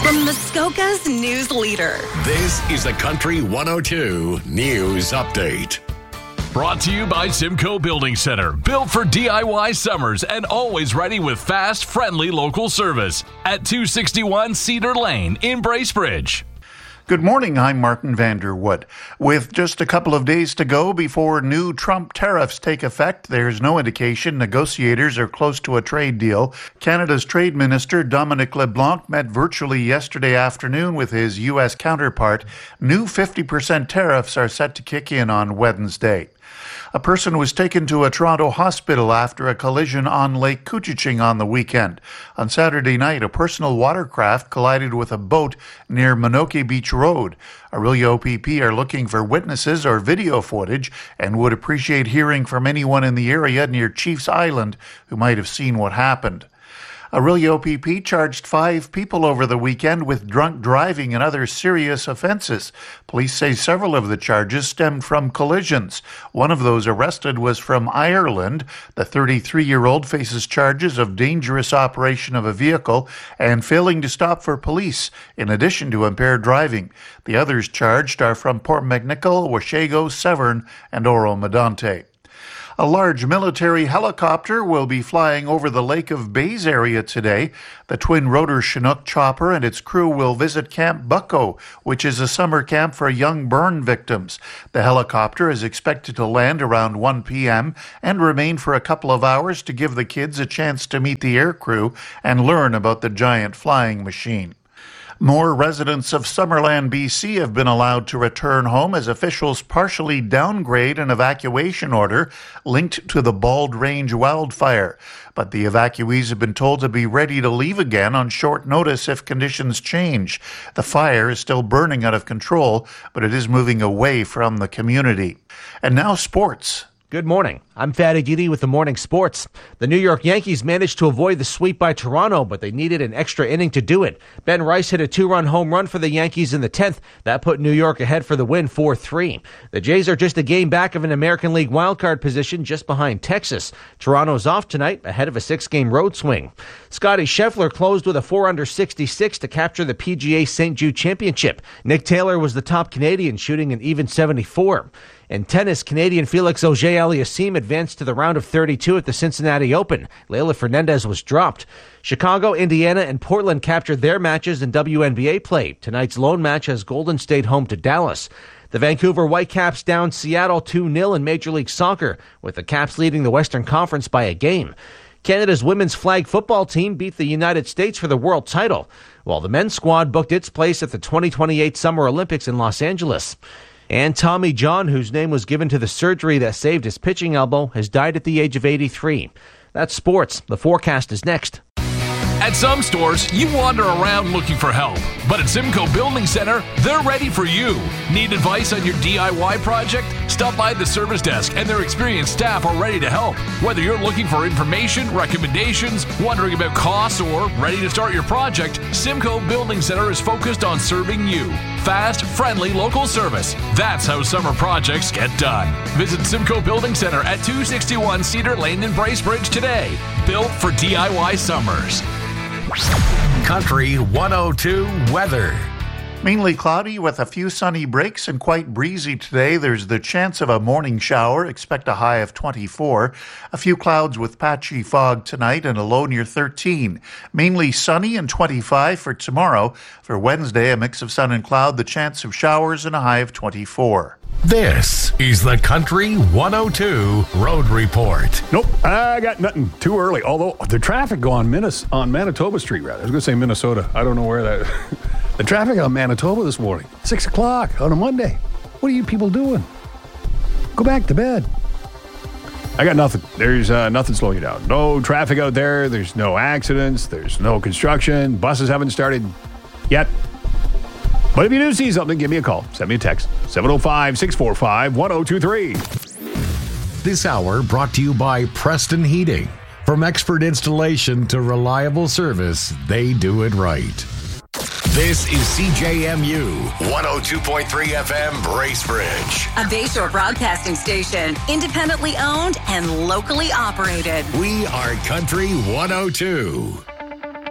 From Muskoka's news leader. This is the Country 102 News Update. Brought to you by Simcoe Building Center. Built for DIY summers and always ready with fast, friendly local service. At 261 Cedar Lane in Bracebridge. Good morning, I'm Martin Vanderwood. With just a couple of days to go before new Trump tariffs take effect, there's no indication negotiators are close to a trade deal. Canada's Trade Minister Dominic LeBlanc met virtually yesterday afternoon with his U.S. counterpart. New 50% tariffs are set to kick in on Wednesday. A person was taken to a Toronto hospital after a collision on Lake Couchiching on the weekend. On Saturday night, a personal watercraft collided with a boat near Menoke Beach Road. Orillia OPP are looking for witnesses or video footage and would appreciate hearing from anyone in the area near Chiefs Island who might have seen what happened. Orillia OPP charged 5 people over the weekend with drunk driving and other serious offenses. Police say several of the charges stemmed from collisions. One of those arrested was from Ireland. The 33-year-old faces charges of dangerous operation of a vehicle and failing to stop for police, in addition to impaired driving. The others charged are from Port McNicoll, Washego, Severn, and Oro-Medonte. A large military helicopter will be flying over the Lake of Bays area today. The twin-rotor Chinook chopper and its crew will visit Camp Bucko, which is a summer camp for young burn victims. The helicopter is expected to land around 1 p.m. and remain for a couple of hours to give the kids a chance to meet the aircrew and learn about the giant flying machine. More residents of Summerland, BC have been allowed to return home as officials partially downgrade an evacuation order linked to the Bald Range wildfire. But the evacuees have been told to be ready to leave again on short notice if conditions change. The fire is still burning out of control, but it is moving away from the community. And now sports. Good morning. I'm Fatty Didi with the Morning Sports. The New York Yankees managed to avoid the sweep by Toronto, but they needed an extra inning to do it. Ben Rice hit a 2-run home run for the Yankees in the 10th. That put New York ahead for the win 4-3. The Jays are just a game back of an American League wildcard position just behind Texas. Toronto's off tonight ahead of a 6-game road swing. Scotty Scheffler closed with a 4-under 66 to capture the PGA St. Jude Championship. Nick Taylor was the top Canadian, shooting an even 74. In tennis, Canadian Felix Auger-Aliassime advanced to the round of 32 at the Cincinnati Open. Leylah Fernandez was dropped. Chicago, Indiana, and Portland captured their matches in WNBA play. Tonight's lone match has Golden State home to Dallas. The Vancouver Whitecaps downed Seattle 2-0 in Major League Soccer, with the Caps leading the Western Conference by a game. Canada's women's flag football team beat the United States for the world title, while the men's squad booked its place at the 2028 Summer Olympics in Los Angeles. And Tommy John, whose name was given to the surgery that saved his pitching elbow, has died at the age of 83. That's sports. The forecast is next. At some stores, you wander around looking for help. But at Simcoe Building Center, they're ready for you. Need advice on your DIY project? Stop by the service desk and their experienced staff are ready to help. Whether you're looking for information, recommendations, wondering about costs, or ready to start your project, Simcoe Building Center is focused on serving you. Fast, friendly, local service. That's how summer projects get done. Visit Simcoe Building Center at 261 Cedar Lane in Bracebridge today. Built for DIY summers. Country 102 weather. Mainly cloudy with a few sunny breaks and quite breezy today. There's the chance of a morning shower. Expect a high of 24. A few clouds with patchy fog tonight and a low near 13. Mainly sunny and 25 for tomorrow. For Wednesday, a mix of sun and cloud, the chance of showers and a high of 24. This is the Country 102 Road Report. Nope, I got nothing. Too early. Although the traffic on Manitoba Street, rather. I was going to say Minnesota. I don't know where that... The traffic on Manitoba this morning, 6 o'clock on a Monday. What are you people doing? Go back to bed. I got nothing. There's nothing slowing you down. No traffic out there. There's no accidents. There's no construction. Buses haven't started yet. But if you do see something, give me a call. Send me a text. 705-645-1023. This hour brought to you by Preston Heating. From expert installation to reliable service, they do it right. This is CJMU 102.3 FM Bracebridge. A Bayshore broadcasting station, independently owned and locally operated. We are Country 102.